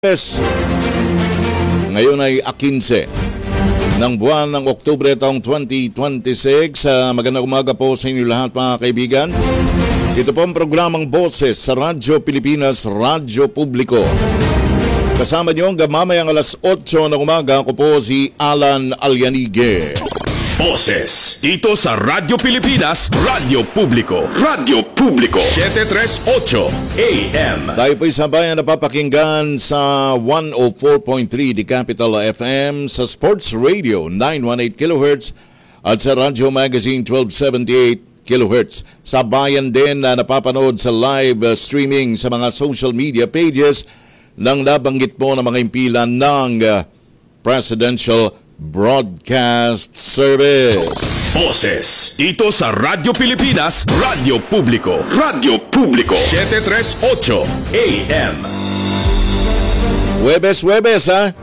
Yes. Ngayon ay 15 ng buwan ng Oktubre taong 2026. Magandang umaga po sa inyo lahat mga kaibigan. Ito po ang programang Boses sa Radyo Pilipinas, Radyo Publiko. Kasama niyo hanggang mamayang alas 8 ng umaga. Ako po si Alan Alianigue. Boses dito sa Radyo Pilipinas, Radyo Publiko. Radyo Publiko 738 AM. Tayo po'y sabayan na papakinggan sa 104.3 The Capital FM, sa Sports Radio 918 kHz at sa Radio Magazine 1278 kHz. Sabayan din na napapanood sa live streaming sa mga social media pages ng nabanggit po ng mga impilan ng Presidential Broadcast Service. Boses dito sa Radyo Pilipinas, Radyo Publiko. Radyo Publiko 738 AM. Webes ha?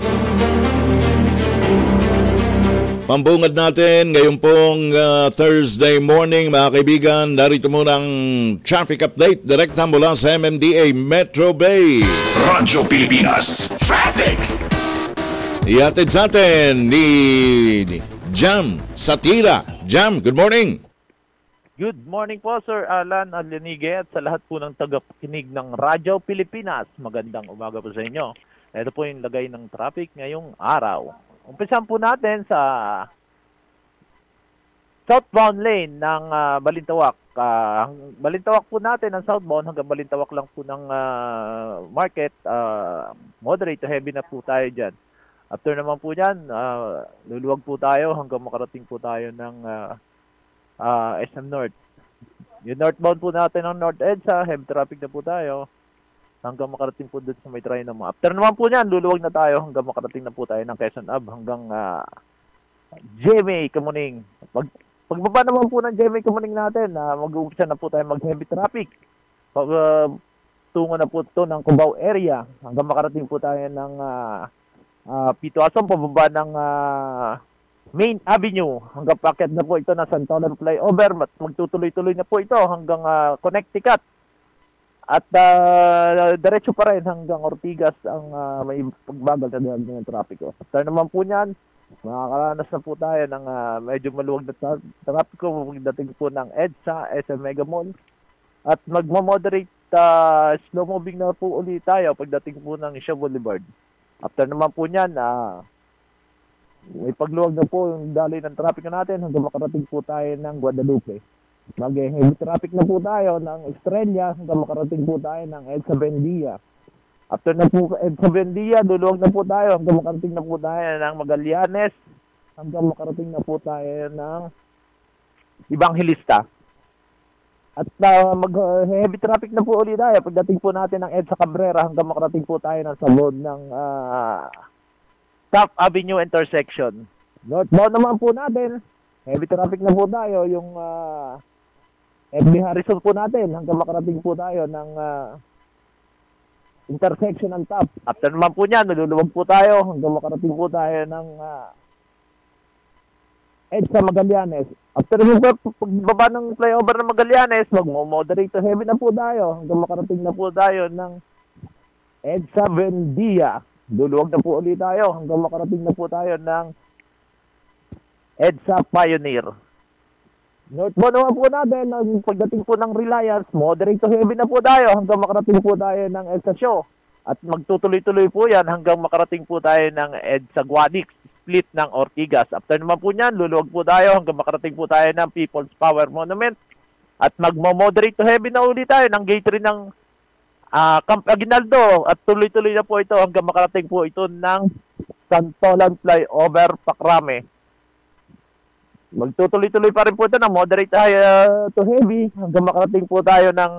Pambungad natin ngayon pong Thursday morning mga kaibigan. Narito muna ang traffic update direkta mula sa MMDA Metro Base. Radyo Pilipinas Traffic. Ihatid sa atin ni Jam Satira. Jam, good morning. Good morning po, Sir Alan Alianigue at sa lahat po ng tagapakinig ng Radyo Pilipinas. Magandang umaga po sa inyo. Ito po yung lagay ng traffic ngayong araw. Umpisan po natin sa southbound lane ng Balintawak. Balintawak po natin ang southbound hanggang Balintawak lang po ng market. Moderate to heavy na po tayo dyan. After naman po yan, luluwag po tayo hanggang makarating po tayo ng SM North. Yung northbound po natin ng North EDSA, heavy traffic na po tayo hanggang makarating po doon sa may Trinoma. After naman po yan, luluwag na tayo hanggang makarating na po tayo ng Quezon Ave hanggang GMA Kamuning. Pagbaba naman po ng GMA Kamuning natin, mag-uumpisa na po tayo mag-heavy traffic. Tungo na po ito ng Cubao area hanggang makarating po tayo ng Pito Asom, pababa ng Main Avenue hanggang packet na po ito ng Santolan Flyover. Magtutuloy-tuloy na po ito hanggang Connecticut. At diretso pa rin hanggang Ortigas ang may pagbagal na dahil ng trapiko. After naman po niyan, makakaranas na po tayo ng medyo maluwag na trapiko pagdating po ng EDSA, SM Mega Mall. At magmamoderate slow moving na po ulit tayo pagdating po ng Isha Boulevard. After naman po niyan, may pagluwag na po yung daloy ng traffic natin hanggang makarating po tayo ng Guadalupe. Mag-heavy traffic na po tayo ng Estrella hanggang makarating po tayo ng EDSA Bendia. After na po EDSA Bendia, luluwag na po tayo hanggang makarating na po tayo ng Magallanes hanggang makarating na po tayo ng Evangelista. At mag-heavy traffic na po ulit tayo pagdating po natin ng EDSA Cabrera hanggang makarating po tayo ng sabod ng Top Avenue intersection. Northbound naman po natin, heavy traffic na po tayo yung FB Harrison po natin hanggang makarating po tayo ng intersection ng Top. After naman po niyan, naluluwag po tayo hanggang makarating po tayo ng EDSA Magallanes. After pagbaba ng flyover ng Magallanes, mag-moderate to heavy na po tayo hanggang makarating na po tayo ng EDSA Bendia. Luluwag na po ulit tayo hanggang makarating na po tayo ng EDSA Pioneer. Northbound naman po natin, pagdating po ng Reliance, moderate to heavy na po tayo hanggang makarating po tayo ng EDSA Show. At magtutuloy-tuloy po yan hanggang makarating po tayo ng EDSA Guadix, split ng Ortigas. After naman po niyan, luluwag po tayo hanggang makarating po tayo ng People's Power Monument. At magmo-moderate to heavy na ulit tayo ng gate 3 ng Camp Aguinaldo. At tuloy-tuloy na po ito hanggang makarating po ito ng Santolan Flyover Pacrame. Magtutuloy-tuloy pa rin po ito ng moderate to heavy hanggang makarating po tayo ng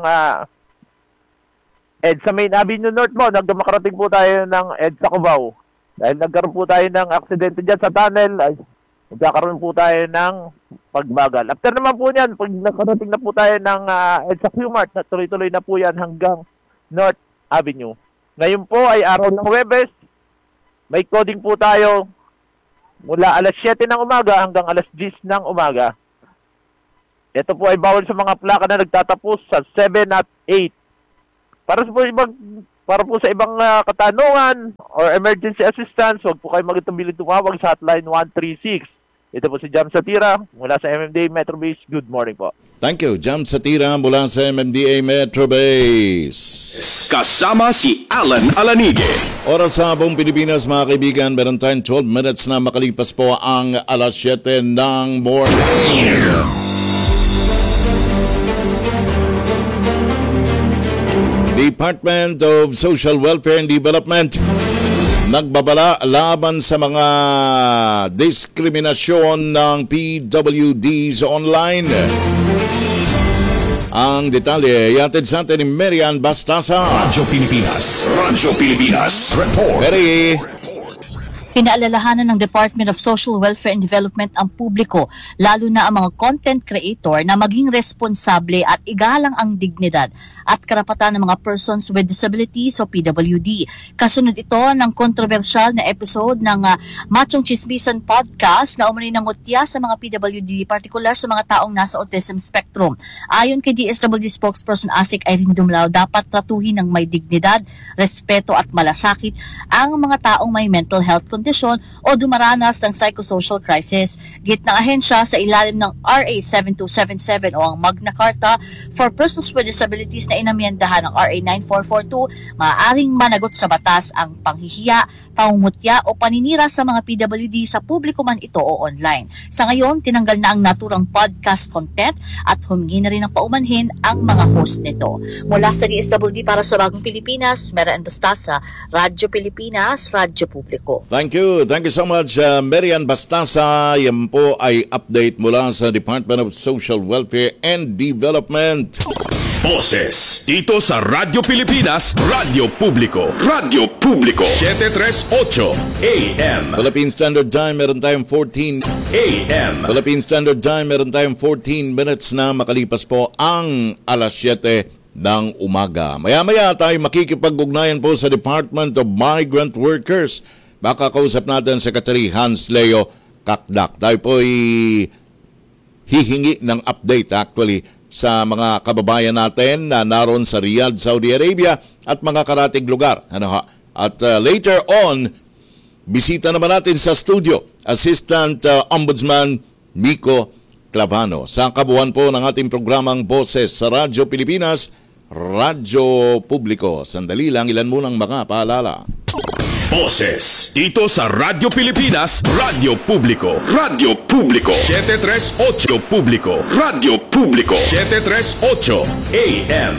EDSA Main Avenue Northbound hanggang makarating po tayo ng EDSA Cubao. Dahil nagkaroon po tayo ng aksidente dyan sa tunnel, ay magkakaroon po tayo ng pagbagal. After naman po niyan, pag nakarating na po tayo ng EDSA Q-Mart, tuloy-tuloy na po yan hanggang North Avenue. Ngayon po ay araw ng Huwebes. May coding po tayo mula alas 7 ng umaga hanggang alas 10 ng umaga. Ito po ay bawal sa mga plaka na nagtatapos sa 7 at 8. Para sa ibang Para po sa ibang katanungan or emergency assistance, huwag po kayo magtumili tumawag sa hotline 136. Ito po si Jam Satira mula sa MMDA Metro Base. Good morning po. Thank you, Jam Satira mula sa MMDA Metro Base. Kasama si Alan Alanige. Oras sa buong Pilipinas, mga kaibigan, meron tayong 12 minutes na makalipas po ang alas 7 ng morning. Department of Social Welfare and Development nagbabala laban sa mga diskriminasyon ng PWDs online. Ang detalye yatid sa atin ni Marian Bastasa. Radyo Pilipinas Report. Mary. Pinaalalahanan ng Department of Social Welfare and Development ang publiko, lalo na ang mga content creator, na maging responsable at igalang ang dignidad at karapatan ng mga persons with disabilities o PWD. Kasunod ito ng kontrobersyal na episode ng Machong Chismisan Podcast na umano'y nangutya sa mga PWD, partikular sa mga taong nasa autism spectrum. Ayon kay DSWD spokesperson Asik Irene Dumlao, dapat tratuhin ng may dignidad, respeto at malasakit ang mga taong may mental health condition o dumaranas ng psychosocial crisis. Gitna ahensya sa ilalim ng RA 7277 o ang Magna Carta for Persons with Disabilities na inamyendahan ng RA 9442, maaaring managot sa batas ang panghihiya, pangungutya o paninira sa mga PWD sa publiko man ito o online. Sa ngayon, tinanggal na ang naturang podcast content at humingi na rin ng paumanhin ang mga host nito. Mula sa DSWD para sa Bagong Pilipinas, Marian Bastasa, Radyo Pilipinas, Radyo Publiko. Thank you so much, Marian Bastasa. Yan po ay update mula sa Department of Social Welfare and Development. Boses dito sa Radyo Pilipinas, Radyo Publiko. Radyo Publiko 738 AM. Philippine Standard Time, meron tayong 14 AM. Philippine Standard Time, meron tayong 14 minutes na makalipas po ang alas 7 ng umaga. Maya-maya tayo makikipag-ugnayan po sa Department of Migrant Workers. Baka kausap natin Secretary Hans Leo Kakdak. Tayo po hihingi ng update actually sa mga kababayan natin na naroon sa Riyadh, Saudi Arabia at mga karatig lugar. At later on, bisita naman natin sa studio, Assistant Ombudsman Miko Clavano. Sa kabuuan po ng ating programang Boses sa Radyo Pilipinas, Radyo Publiko. Sandali lang, ilan munang mga paalala. Boses dito sa Radyo Pilipinas, Radyo Publiko. Radyo Publiko 738 Publiko. Radyo Publiko 738 AM.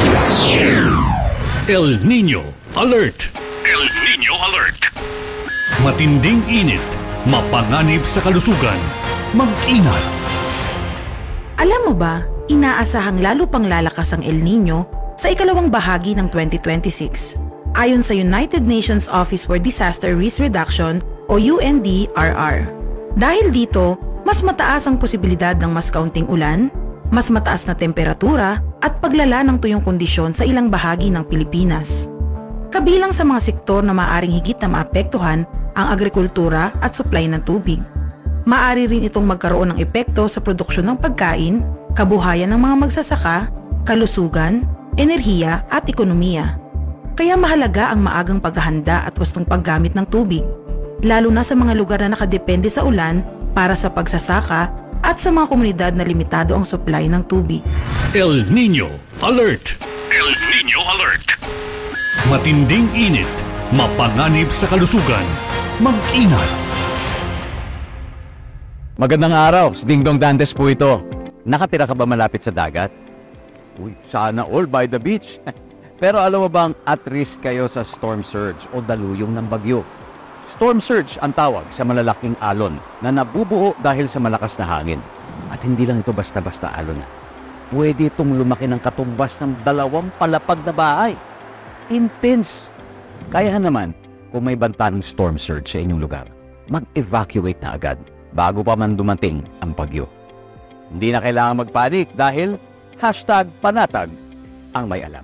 El Niño Alert. El Niño Alert. Matinding init, mapanganib sa kalusugan. Mag-ingat. Alam mo ba, inaasahang lalo pang lalakas ang El Niño sa ikalawang bahagi ng 2026. Ayon sa United Nations Office for Disaster Risk Reduction o UNDRR. Dahil dito, mas mataas ang posibilidad ng mas kaunting ulan, mas mataas na temperatura at paglala ng tuyong kondisyon sa ilang bahagi ng Pilipinas. Kabilang sa mga sektor na maaaring higit na maapektuhan ang agrikultura at supply ng tubig. Maaari rin itong magkaroon ng epekto sa produksyon ng pagkain, kabuhayan ng mga magsasaka, kalusugan, enerhiya at ekonomiya. Kaya mahalaga ang maagang paghahanda at wastong paggamit ng tubig, lalo na sa mga lugar na nakadepende sa ulan para sa pagsasaka at sa mga komunidad na limitado ang supply ng tubig. El Niño Alert. El Niño Alert. Matinding init, mapanganib sa kalusugan. Mag-ingat. Magandang araw, si Ding Dong Dantes po ito. Nakatira ka ba malapit sa dagat? Uy, sana all by the beach. Pero alam mo bang at risk kayo sa storm surge o daluyong ng bagyo? Storm surge ang tawag sa malalaking alon na nabubuo dahil sa malakas na hangin. At hindi lang ito basta-basta alon. Pwede itong lumaki ng katumbas ng 2 palapag na bahay. Intense! Kaya naman, kung may banta ng storm surge sa inyong lugar, mag-evacuate na agad bago pa man dumating ang bagyo. Hindi na kailangan magpanik dahil #panatag ang may alam.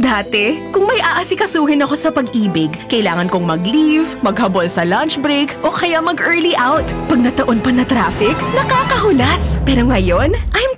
Dati, kung may aasikasuhin ako sa pag-ibig, kailangan kong mag-leave, maghabol sa lunch break, o kaya mag-early out. Pag nataon pa na traffic, nakakahulas. Pero ngayon, I'm